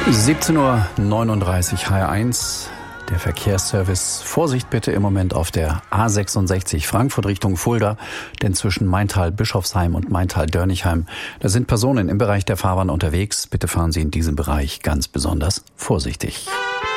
17:39 Uhr, HR1, der Verkehrsservice. Vorsicht bitte im Moment auf der A66 Frankfurt Richtung Fulda, denn zwischen Maintal-Bischofsheim und Maintal-Dörnigheim, da sind Personen im Bereich der Fahrbahn unterwegs. Bitte fahren Sie in diesem Bereich ganz besonders vorsichtig.